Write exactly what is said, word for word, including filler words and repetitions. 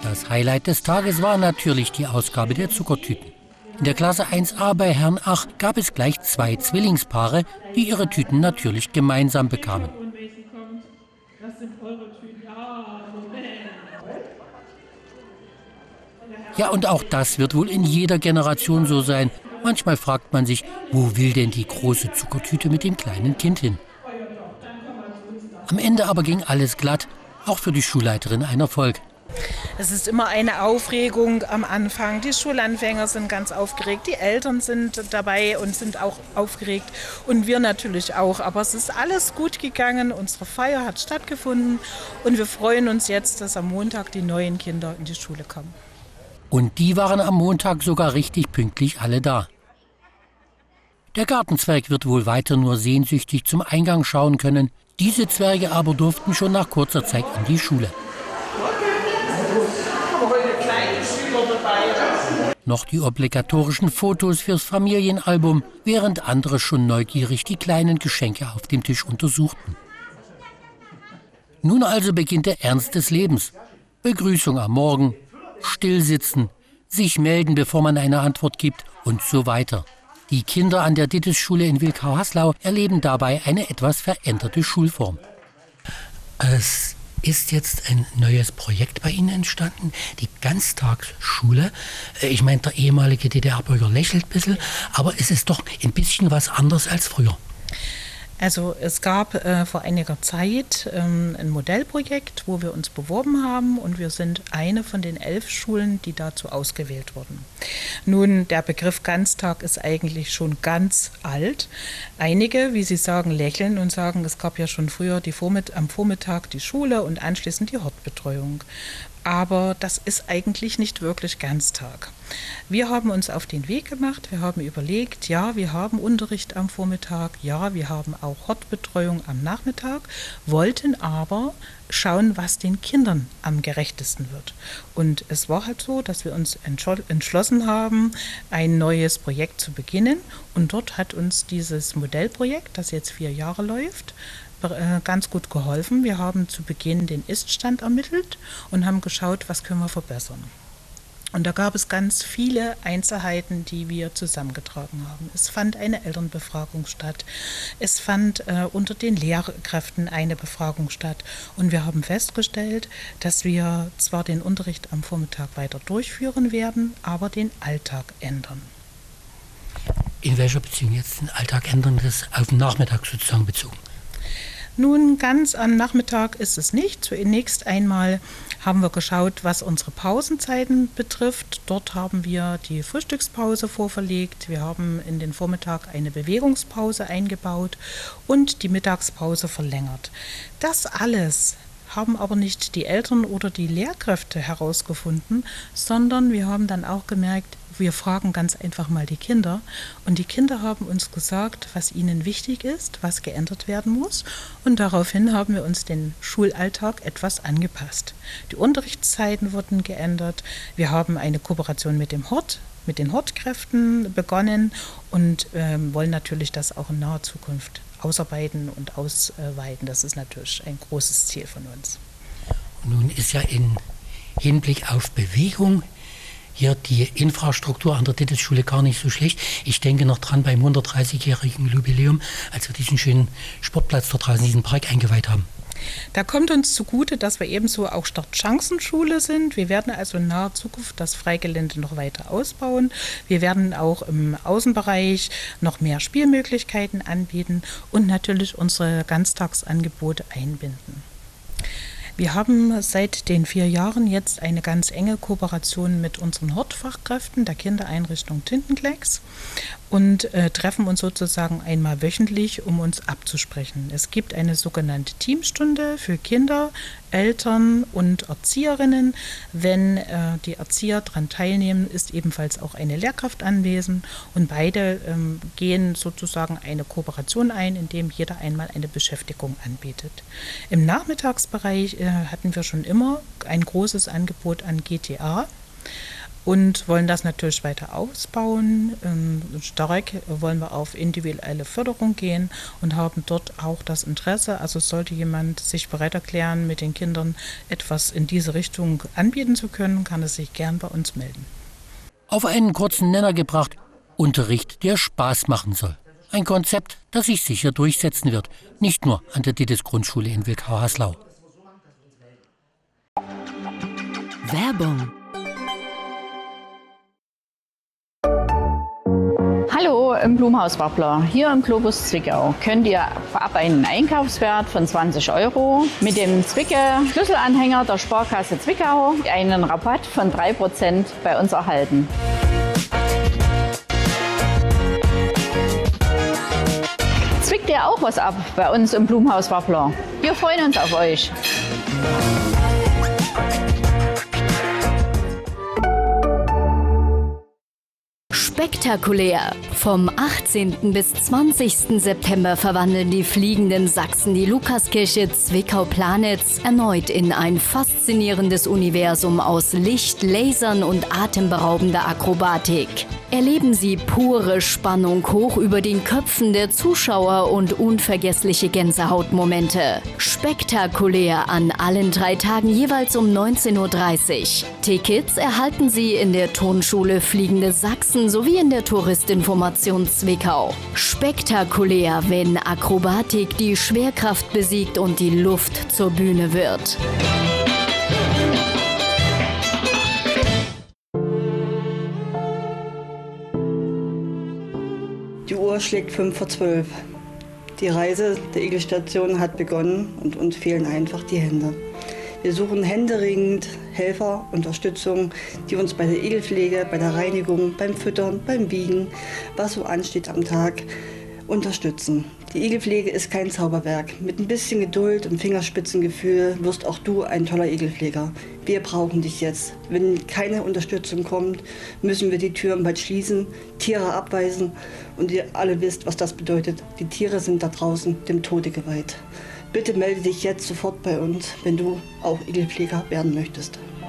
Das Highlight des Tages war natürlich die Ausgabe der Zuckertüten. In der Klasse eins a bei Herrn Ach gab es gleich zwei Zwillingspaare, die ihre Tüten natürlich gemeinsam bekamen. Ja, und auch das wird wohl in jeder Generation so sein. Manchmal fragt man sich, wo will denn die große Zuckertüte mit dem kleinen Kind hin? Am Ende aber ging alles glatt, auch für die Schulleiterin ein Erfolg. Es ist immer eine Aufregung am Anfang. Die Schulanfänger sind ganz aufgeregt, die Eltern sind dabei und sind auch aufgeregt und wir natürlich auch. Aber es ist alles gut gegangen, unsere Feier hat stattgefunden und wir freuen uns jetzt, dass am Montag die neuen Kinder in die Schule kommen. Und die waren am Montag sogar richtig pünktlich alle da. Der Gartenzwerg wird wohl weiter nur sehnsüchtig zum Eingang schauen können. Diese Zwerge aber durften schon nach kurzer Zeit in die Schule. Noch die obligatorischen Fotos fürs Familienalbum, während andere schon neugierig die kleinen Geschenke auf dem Tisch untersuchten. Nun also beginnt der Ernst des Lebens. Begrüßung am Morgen, stillsitzen, sich melden, bevor man eine Antwort gibt und so weiter. Die Kinder an der Dittes-Schule in Wilkau-Haslau erleben dabei eine etwas veränderte Schulform. Es ist jetzt ein neues Projekt bei Ihnen entstanden, die Ganztagsschule. Ich meine, der ehemalige D D R-Bürger lächelt ein bisschen, aber es ist doch ein bisschen was anderes als früher. Also es gab äh, vor einiger Zeit ähm, ein Modellprojekt, wo wir uns beworben haben und wir sind eine von den elf Schulen, die dazu ausgewählt wurden. Nun, der Begriff Ganztag ist eigentlich schon ganz alt. Einige, wie Sie sagen, lächeln und sagen, es gab ja schon früher die Vormitt- am Vormittag die Schule und anschließend die Hortbetreuung. Aber das ist eigentlich nicht wirklich Ganztag. Wir haben uns auf den Weg gemacht, wir haben überlegt, ja, wir haben Unterricht am Vormittag, ja, wir haben auch Hortbetreuung am Nachmittag, wollten aber schauen, was den Kindern am gerechtesten wird. Und es war halt so, dass wir uns entschlossen haben, ein neues Projekt zu beginnen. Und dort hat uns dieses Modellprojekt, das jetzt vier Jahre läuft, ganz gut geholfen. Wir haben zu Beginn den Ist-Stand ermittelt und haben geschaut, was können wir verbessern. Und da gab es ganz viele Einzelheiten, die wir zusammengetragen haben. Es fand eine Elternbefragung statt. Es fand äh, unter den Lehrkräften eine Befragung statt. Und wir haben festgestellt, dass wir zwar den Unterricht am Vormittag weiter durchführen werden, aber den Alltag ändern. In welcher Beziehung jetzt den Alltag ändern, das auf den Nachmittag sozusagen bezogen? Nun, ganz am Nachmittag ist es nicht. Zunächst einmal haben wir geschaut, was unsere Pausenzeiten betrifft. Dort haben wir die Frühstückspause vorverlegt. Wir haben in den Vormittag eine Bewegungspause eingebaut und die Mittagspause verlängert. Das alles haben aber nicht die Eltern oder die Lehrkräfte herausgefunden, sondern wir haben dann auch gemerkt, wir fragen ganz einfach mal die Kinder und die Kinder haben uns gesagt, was ihnen wichtig ist, was geändert werden muss und daraufhin haben wir uns den Schulalltag etwas angepasst. Die Unterrichtszeiten wurden geändert, wir haben eine Kooperation mit dem Hort, mit den Hortkräften begonnen und ähm, wollen natürlich das auch in naher Zukunft ausarbeiten und ausweiten. Das ist natürlich ein großes Ziel von uns. Nun ist ja in Hinblick auf Bewegung hier die Infrastruktur an der Dittes-Schule gar nicht so schlecht. Ich denke noch dran beim hundertdreißigjährigen Jubiläum, als wir diesen schönen Sportplatz dort draußen, diesen Park eingeweiht haben. Da kommt uns zugute, dass wir ebenso auch Startchancenschule sind. Wir werden also in naher Zukunft das Freigelände noch weiter ausbauen. Wir werden auch im Außenbereich noch mehr Spielmöglichkeiten anbieten und natürlich unsere Ganztagsangebote einbinden. Wir haben seit den vier Jahren jetzt eine ganz enge Kooperation mit unseren Hortfachkräften der Kindereinrichtung Tintenklecks und äh, treffen uns sozusagen einmal wöchentlich, um uns abzusprechen. Es gibt eine sogenannte Teamstunde für Kinder, Eltern und Erzieherinnen. Wenn äh, die Erzieher daran teilnehmen, ist ebenfalls auch eine Lehrkraft anwesend und beide ähm, gehen sozusagen eine Kooperation ein, indem jeder einmal eine Beschäftigung anbietet. Im Nachmittagsbereich äh, hatten wir schon immer ein großes Angebot an G T A. und wollen das natürlich weiter ausbauen. Ähm, stark wollen wir auf individuelle Förderung gehen und haben dort auch das Interesse. Also sollte jemand sich bereit erklären, mit den Kindern etwas in diese Richtung anbieten zu können, kann es sich gern bei uns melden. Auf einen kurzen Nenner gebracht: Unterricht, der Spaß machen soll. Ein Konzept, das sich sicher durchsetzen wird. Nicht nur an der Ditis-Grundschule in Wilkau-Haslau. Werbung. Hallo im Blumhaus Wappler. Hier im Globus Zwickau könnt ihr ab einen Einkaufswert von zwanzig Euro mit dem Zwicke-Schlüsselanhänger der Sparkasse Zwickau einen Rabatt von drei Prozent bei uns erhalten. Zwickt ihr auch was ab bei uns im Blumhaus Wappler? Wir freuen uns auf euch. Spektakulär! Vom achtzehnten bis zwanzigsten September verwandeln die fliegenden Sachsen die Lukaskirche Zwickau-Planitz erneut in ein faszinierendes Universum aus Licht, Lasern und atemberaubender Akrobatik. Erleben Sie pure Spannung hoch über den Köpfen der Zuschauer und unvergessliche Gänsehautmomente. Spektakulär an allen drei Tagen jeweils um neunzehn Uhr dreißig. Tickets erhalten Sie in der Turnschule Fliegende Sachsen sowie in der Touristinformation Zwickau. Spektakulär, wenn Akrobatik die Schwerkraft besiegt und die Luft zur Bühne wird. Die Uhr schlägt fünf vor zwölf. Die Reise der Igelstation hat begonnen und uns fehlen einfach die Hände. Wir suchen händeringend Helfer, Unterstützung, die uns bei der Igelpflege, bei der Reinigung, beim Füttern, beim Wiegen, was so ansteht am Tag, unterstützen. Die Igelpflege ist kein Zauberwerk. Mit ein bisschen Geduld und Fingerspitzengefühl wirst auch du ein toller Igelpfleger. Wir brauchen dich jetzt. Wenn keine Unterstützung kommt, müssen wir die Türen bald schließen, Tiere abweisen und ihr alle wisst, was das bedeutet. Die Tiere sind da draußen dem Tode geweiht. Bitte melde dich jetzt sofort bei uns, wenn du auch Igelpfleger werden möchtest.